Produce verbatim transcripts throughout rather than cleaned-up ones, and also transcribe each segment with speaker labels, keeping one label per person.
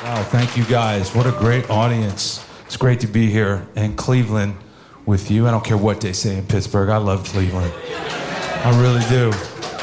Speaker 1: Wow, thank you guys. What a great audience. It's great to be here in Cleveland with you. I don't care what they say in Pittsburgh. I love Cleveland. I really do.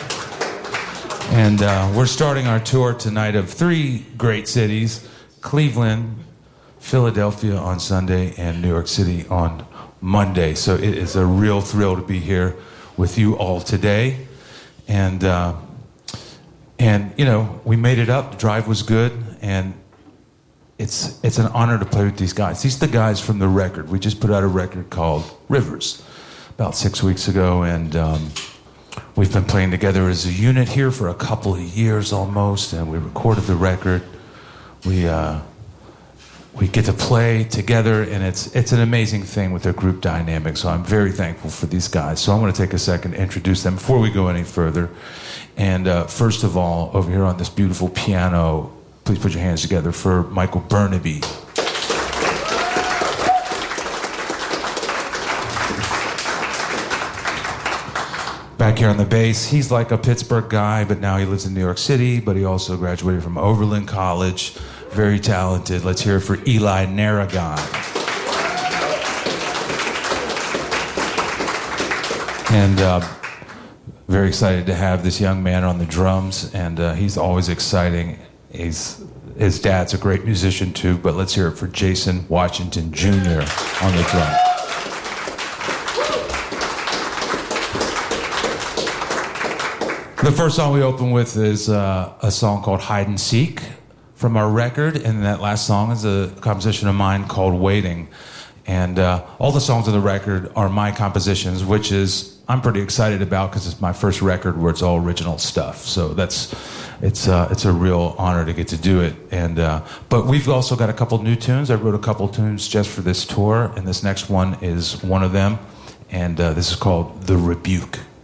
Speaker 1: And uh, we're starting our tour tonight of three great cities: Cleveland, Philadelphia on Sunday, and New York City on Monday. So it is a real thrill to be here with you all today. And, uh, and you know, we made it up. The drive was good. And it's it's an honor to play with these guys. These are the guys from the record. We just put out a record called Rivers about six weeks ago. And um, we've been playing together as a unit here for a couple of years almost. And we recorded the record. We... Uh, We get to play together, and it's it's an amazing thing with their group dynamic. So I'm very thankful for these guys. So I want to take a second to introduce them before we go any further. And uh, first of all, over here on this beautiful piano, please put your hands together for Michael Burnaby. Back here on the bass, he's like a Pittsburgh guy, but now he lives in New York City, but he also graduated from Oberlin College. Very talented. Let's hear it for Eli Narragon. And uh, very excited to have this young man on the drums, and uh, he's always exciting. He's, his dad's a great musician too, but let's hear it for Jason Washington Junior on the drum. The first song we open with is uh, a song called Hide and Seek from our record, and that last song is a composition of mine called Waiting. And uh, all the songs on the record are my compositions, which is I'm pretty excited about because it's my first record where it's all original stuff. So that's it's uh, it's a real honor to get to do it. And uh, but we've also got a couple new tunes. I wrote a couple tunes just for this tour, and this next one is one of them. And uh, this is called The Rebuke.